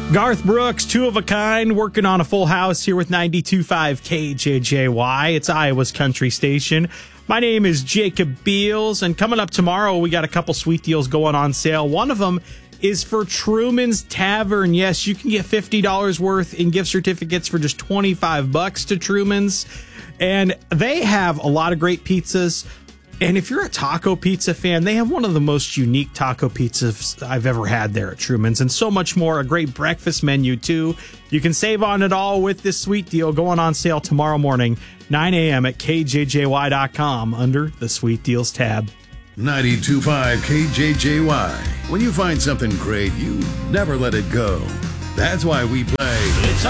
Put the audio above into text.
Garth Brooks, two of a kind, working on a full house here with 92.5 KJJY. It's Iowa's country station. My name is Jacob Beals, and coming up tomorrow, we got a couple sweet deals going on sale. One of them is for Truman's Tavern. Yes, you can get $50 worth in gift certificates for just $25 to Truman's. And they have a lot of great pizzas. And if you're a taco pizza fan, they have one of the most unique taco pizzas I've ever had there at Truman's, and so much more. A great breakfast menu, too. You can save on it all with this sweet deal going on sale tomorrow morning, 9 a.m. at KJJY.com under the Sweet Deals tab. 92.5 KJJY. When you find something great, you never let it go. That's why we play